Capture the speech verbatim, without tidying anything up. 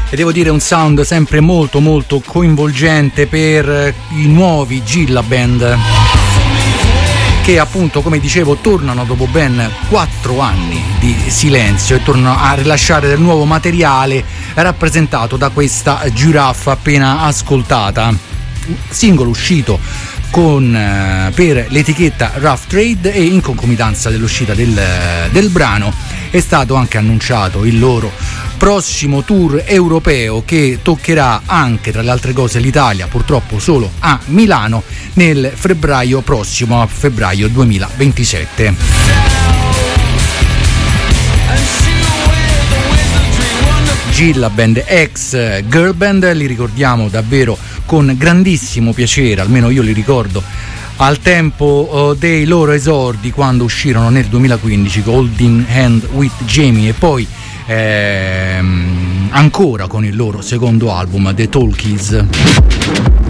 e devo dire un sound sempre molto molto coinvolgente per i nuovi Gilla Band, che appunto, come dicevo, tornano dopo ben quattro anni di silenzio e tornano a rilasciare del nuovo materiale, rappresentato da questa Giraffe appena ascoltata, singolo uscito con eh, per l'etichetta Rough Trade, e in concomitanza dell'uscita del, del brano è stato anche annunciato il loro prossimo tour europeo, che toccherà anche, tra le altre cose, l'Italia, purtroppo solo a Milano, nel febbraio prossimo, a febbraio duemilaventisette. Gilla Band, ex girl band, li ricordiamo davvero con grandissimo piacere, almeno io li ricordo al tempo uh, dei loro esordi, quando uscirono nel duemilaquindici con Holding Hand with Jamie, e poi ehm, ancora con il loro secondo album The Talkies.